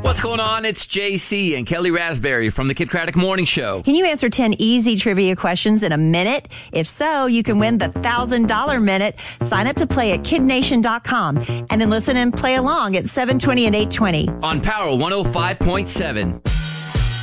What's going on? It's JC and Kelly Raspberry from the Kid Craddock Morning Show. Can you answer 10 easy trivia questions in a minute? If so, you can win the $1,000 minute. Sign up to play at kidnation.com and then listen and play along at 7:20 and 8:20. On Power 105.7.